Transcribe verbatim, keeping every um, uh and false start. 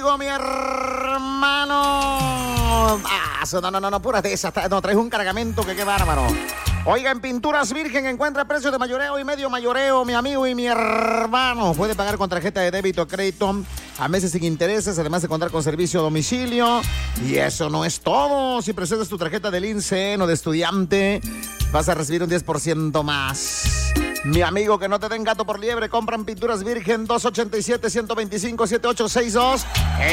amigo, mi hermano. Ah, no, no, no, no, pura de esa. No, traes un cargamento que qué bárbaro. Oiga, en Pinturas Virgen encuentra precios de mayoreo y medio mayoreo, mi amigo y mi hermano. Puede pagar con tarjeta de débito o crédito a meses sin intereses, además de contar con servicio a domicilio. Y eso no es todo. Si presentas tu tarjeta del INSEE o de estudiante, vas a recibir un diez por ciento más. Mi amigo, que no te den gato por liebre, compra en Pinturas Virgen dos ocho siete, uno dos cinco, siete ocho seis dos.